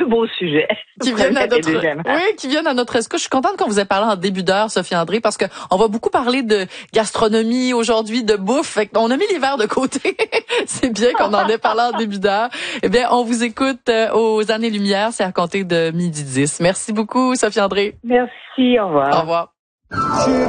beaux sujets. Qui viennent à notre escouche. Je suis contente qu'on vous ait parlé en début d'heure, Sophie André, parce que on va beaucoup parler de gastronomie aujourd'hui, de bouffe. Fait qu'on a mis les verres de côté. C'est bien qu'on en ait parlé en début d'heure. Eh bien, on vous écoute aux Années-Lumière. C'est à compter de 12h10. Merci beaucoup, Sophie André. Merci, au revoir. Au revoir.